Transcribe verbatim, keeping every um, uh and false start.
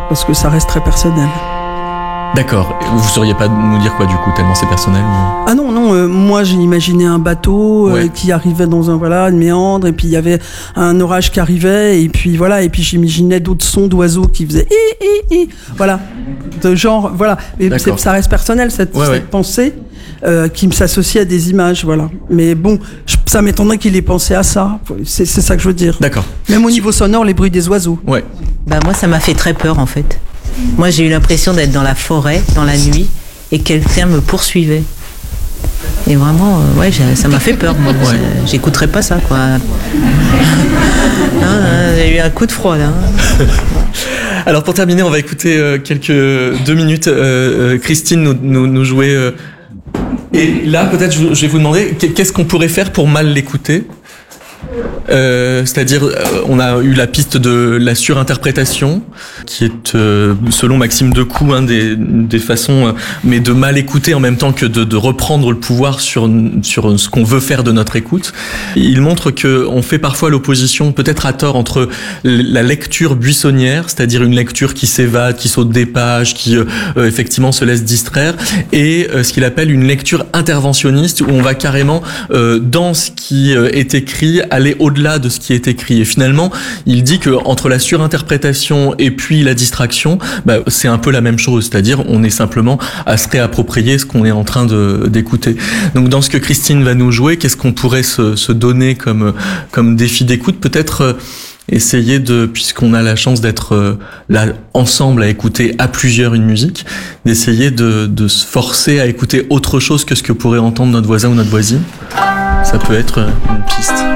parce que ça reste très personnel. D'accord. Vous sauriez pas nous dire quoi du coup, tellement c'est personnel ou... Ah non, non, euh, moi j'ai imaginé un bateau euh, Ouais. qui arrivait dans un, voilà, une méandre, et puis il y avait un orage qui arrivait, et puis voilà, et puis j'imaginais d'autres sons d'oiseaux qui faisaient hi, hi, hi, voilà, de genre, voilà. Et D'accord. c'est- ça reste personnel, cette, Ouais, cette ouais. pensée euh, qui me s'associe à des images, voilà. Mais bon, je- ça m'étonnerait qu'il ait pensé à ça, c'est, c'est ça que je veux dire. D'accord. Même au niveau sonore, les bruits des oiseaux. Ouais. Bah moi ça m'a fait très peur en fait. Moi j'ai eu l'impression d'être dans la forêt, dans la nuit, et quelqu'un me poursuivait. Et vraiment, euh, ouais, j'ai- ça m'a fait peur. Moi. Ouais. Je- J'écouterais pas ça, quoi. Ah, j'ai eu un coup de froid là. Alors pour terminer, on va écouter euh, quelques deux minutes euh, euh, Christine nous, nous, nous jouer. euh, Et là, peut-être, je, je vais vous demander qu'est- qu'est-ce qu'on pourrait faire pour mal l'écouter. Euh, c'est-à-dire, euh, on a eu la piste de la surinterprétation, qui est, euh, selon Maxime Decoux, hein, des, des façons, euh, mais de mal écouter en même temps que de, de reprendre le pouvoir sur, sur ce qu'on veut faire de notre écoute. Il montre que on fait parfois l'opposition, peut-être à tort, entre la lecture buissonnière, c'est-à-dire une lecture qui s'évade, qui saute des pages, qui euh, euh, effectivement se laisse distraire, et euh, ce qu'il appelle une lecture interventionniste, où on va carrément, euh, dans ce qui euh, est écrit, aller au-delà de ce qui est écrit. Et finalement, il dit que entre la surinterprétation et puis la distraction, bah, c'est un peu la même chose, c'est-à-dire on est simplement à se réapproprier ce qu'on est en train de, d'écouter. Donc dans ce que Christine va nous jouer, qu'est-ce qu'on pourrait se, se donner comme, comme défi d'écoute? Peut-être euh, essayer de, puisqu'on a la chance d'être euh, là ensemble à écouter à plusieurs une musique, d'essayer de, de se forcer à écouter autre chose que ce que pourrait entendre notre voisin ou notre voisine. Ça peut être une piste.